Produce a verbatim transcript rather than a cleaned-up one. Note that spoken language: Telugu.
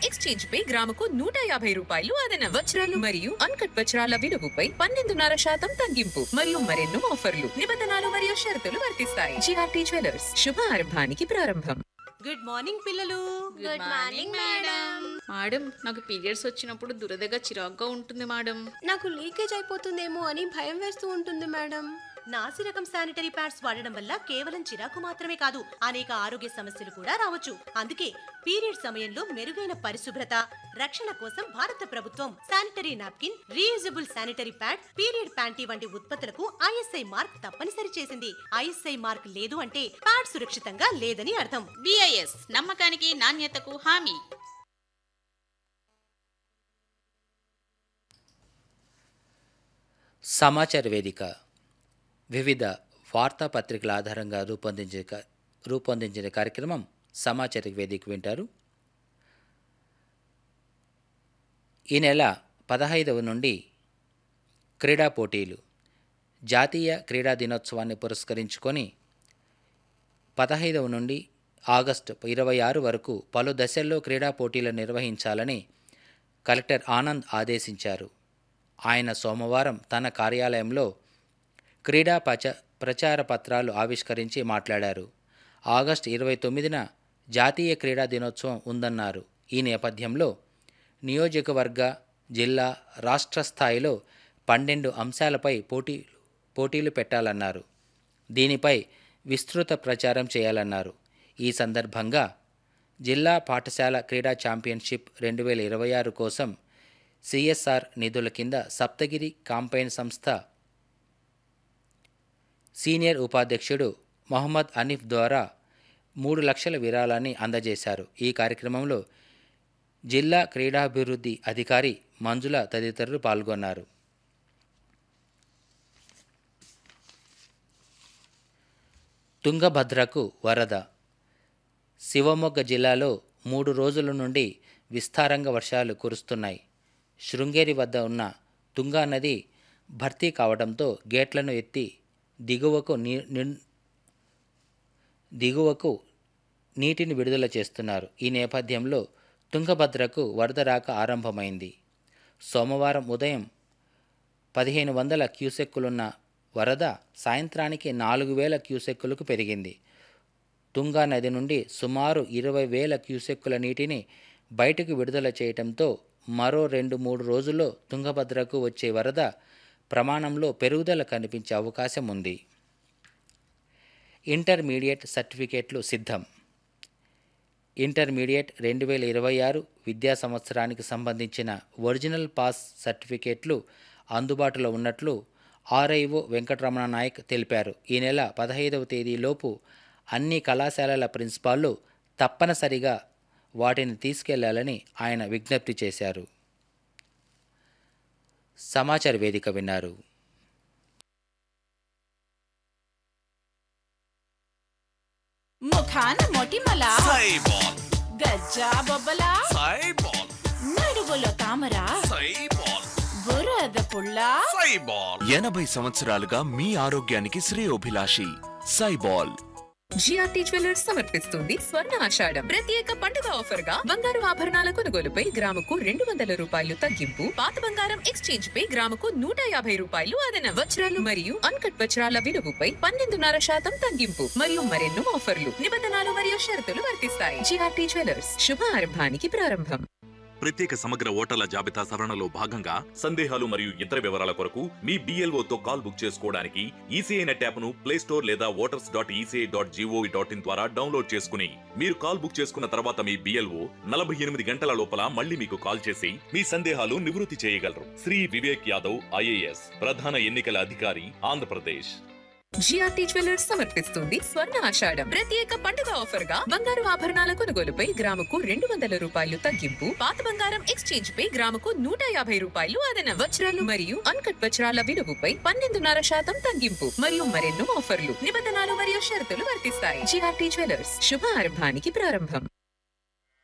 ఎక్స్చేంజ్ పై గ్రాముకు నూట యాభై రూపాయలు అదనం. వజ్రాలు మరియు అన్కట్ వజ్రాల విలువపై పన్నెండున్నర శాతం తగ్గింపు మరియు మరెన్నో ఆఫర్లు, నిబంధనలు మరియు షరతులు వర్తిస్తాయి. జిఆర్టీ జ్యువెలర్స్, శుభ ఆరంభానికి ప్రారంభం. గుడ్ మార్నింగ్ పిల్లలు. Good morning madam. మేడం, నాకు పీరియడ్స్ వచ్చినప్పుడు దురదగా చిరాగ్గా ఉంటుంది మేడం. నాకు లీకేజ్ అయిపోతుందేమో అని భయం వేస్తూ ఉంటుంది మేడం. నాసి రకం శానిటరీ ప్యాడ్స్ వాడడం వల్ల కేవలం చిరాకు మాత్రమే కాదు, అనేక ఆరోగ్య సమస్యలు కూడా రావచ్చు. అందుకే పీరియడ్ సమయంలో మెరుగైన పరిశుభ్రత, రక్షణ కోసం భారత ప్రభుత్వం sanitary napkin, reusable sanitary pad, period panty వంటి ఉత్పత్తులకు ఐఎస్ఐ మార్క్ తప్పనిసరి చేసింది. ఐఎస్ఐ మార్క్ లేదు అంటే ప్యాడ్ సురక్షితంగా లేదని అర్థం. బిఐఎస్, నమ్మకానికి నాణ్యతకు హామీ. సమాచార వేదిక వివిధ వార్తాపత్రికల ఆధారంగా రూపొందించే రూపొందించిన కార్యక్రమం సమాచార వేదిక వింటారు. ఈ నెల పదహైదవ నుండి క్రీడా పోటీలు. జాతీయ క్రీడా దినోత్సవాన్ని పురస్కరించుకొని పదహైదవ నుండి ఆగస్టు ఇరవై ఆరు వరకు పలు దశల్లో క్రీడా పోటీలు నిర్వహించాలని కలెక్టర్ ఆనంద్ ఆదేశించారు. ఆయన సోమవారం తన కార్యాలయంలో క్రీడా పచ ప్రచార పత్రాలు ఆవిష్కరించి మాట్లాడారు. ఆగస్టు ఇరవై తొమ్మిదిన జాతీయ క్రీడా దినోత్సవం ఉందన్నారు. ఈ నేపథ్యంలో నియోజకవర్గ, జిల్లా, రాష్ట్ర స్థాయిలో పన్నెండు అంశాలపై పోటీలు పోటీలు పెట్టాలన్నారు. దీనిపై విస్తృత ప్రచారం చేయాలన్నారు. ఈ సందర్భంగా జిల్లా పాఠశాల క్రీడా ఛాంపియన్షిప్ రెండు వేల ఇరవై ఆరు కోసం సిఎస్ఆర్ నిధుల కింద సప్తగిరి కాంపైన్ సంస్థ సీనియర్ ఉపాధ్యక్షుడు మొహమ్మద్ అనీఫ్ ద్వారా మూడు లక్షల విరాళాన్ని అందజేశారు. ఈ కార్యక్రమంలో జిల్లా క్రీడాభివృద్ధి అధికారి మంజుల తదితరులు పాల్గొన్నారు. తుంగభద్రకు వరద. శివమొగ్గ జిల్లాలో మూడు రోజుల నుండి విస్తారంగా వర్షాలు కురుస్తున్నాయి. శృంగేరి వద్ద ఉన్న తుంగా నది భర్తీ కావడంతో గేట్లను ఎత్తి దిగువకు నీ దిగువకు నీటిని విడుదల చేస్తున్నారు. ఈ నేపథ్యంలో తుంగభద్రకు వరద రాక ఆరంభమైంది. సోమవారం ఉదయం పదిహేను వందల క్యూసెక్కులున్న వరద సాయంత్రానికి నాలుగు వేల క్యూసెక్కులకు పెరిగింది. తుంగా నది నుండి సుమారు ఇరవై వేల క్యూసెక్కుల నీటిని బయటకు విడుదల చేయడంతో మరో రెండు మూడు రోజుల్లో తుంగభద్రకు వచ్చే వరద ప్రమాణంలో పెరుగుదల కనిపించే అవకాశం ఉంది. ఇంటర్మీడియట్ సర్టిఫికేట్లు సిద్ధం. ఇంటర్మీడియట్ రెండు వేల ఇరవై ఆరు విద్యా సంవత్సరానికి సంబంధించిన ఒరిజినల్ పాస్ సర్టిఫికేట్లు అందుబాటులో ఉన్నట్లు ఆర్ఐఓ వెంకటరమణ నాయక్ తెలిపారు. ఈ నెల పదహైదవ తేదీలోపు అన్ని కళాశాలల ప్రిన్సిపాల్లు తప్పనిసరిగా వాటిని తీసుకెళ్లాలని ఆయన విజ్ఞప్తి చేశారు. సమాచార వేదిక విన్నారు. ముఖాన మొటిమల సైబాల్, గజ్జా బొబ్బల సైబాల్, నడుగులో తామర సైబాల్, బురద పుల్ల సైబాల్. ఎనభై సంవత్సరాలుగా మీ ఆరోగ్యానికి శ్రేయోభిలాషి సైబాల్. జిఆర్టీ జ్యువెలర్స్ సమర్పిస్తుంది స్వర్ణ ఆషాఢం ప్రత్యేక పండుగ ఆఫర్ గా బంగారు ఆభరణాల కొనుగోలుపై గ్రాముకు రెండు వందల రూపాయలు తగ్గింపు, పాత బంగారం ఎక్స్చేంజ్ పై గ్రాముకు నూట యాభై రూపాయలు అదనం. వజ్రాలు మరియు అన్కట్ వజ్రాల విలువపై పన్నెండున్నర శాతం తగ్గింపు మరియు మరెన్నో ఆఫర్లు, నిబంధనలు మరియు షరతులు వర్తిస్తాయి. జిఆర్టీ జ్యువెలర్స్, శుభ ఆరంభానికి ప్రారంభం. ప్రత్యేక సమగ్ర ఓటర్ల జాబితా సవరణలో భాగంగా సందేహాలు మరియు ఇతర వివరాల కొరకు మీ బిఎల్ఓతో కాల్ బుక్ చేసుకోవడానికి ఈసీఐ నెట్ యాప్ను ప్లే స్టోర్ లేదా voters dot ECI dot GOV dot in ద్వారా డౌన్లోడ్ చేసుకుని మీరు కాల్ బుక్ చేసుకున్న తర్వాత మీ బిఎల్ఓ నలభై ఎనిమిది గంటల లోపల మళ్ళీ మీకు కాల్ చేసి మీ సందేహాలు నివృత్తి చేయగలరు. శ్రీ వివేక్ యాదవ్, ఐఏఎస్, ప్రధాన ఎన్నికల అధికారి, ఆంధ్రప్రదేశ్. జిఆర్టీ జ్యువెలర్స్ సమర్పిస్తుంది స్వర్ణ ఆషాఢం ప్రత్యేక పండుగ ఆఫర్ గా బంగారు ఆభరణాల కొనుగోలుపై గ్రాముకు రెండు వందల రూపాయలు తగ్గింపు, పాత బంగారం ఎక్స్చేంజ్ పై గ్రాముకు నూట యాభై రూపాయలు అదనం. వజ్రాలు మరియు అన్కట్ వజ్రాల విలువపై పన్నెండున్నర శాతం తగ్గింపు మరియు మరెన్నో ఆఫర్లు, నిబంధనలు మరియు షరతులు వర్తిస్తాయి. జిఆర్టీ జ్యువెలర్స్, శుభ ఆరంభానికి ప్రారంభం.